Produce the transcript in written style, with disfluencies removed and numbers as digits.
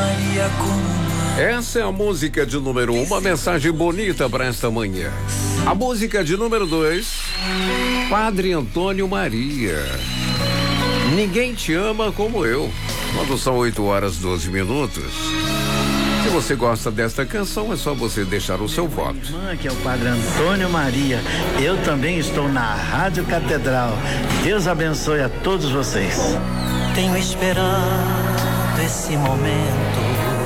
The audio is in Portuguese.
Essa é a música de número 1, uma mensagem bonita para esta manhã. A música de número 2, Padre Antônio Maria. Ninguém te ama como eu. Quando são 8h12. Se você gosta desta canção, é só você deixar o seu voto. Minha irmã, que é o Padre Antônio Maria. Eu também estou na Rádio Catedral. Deus abençoe a todos vocês. Tenho esperado esse momento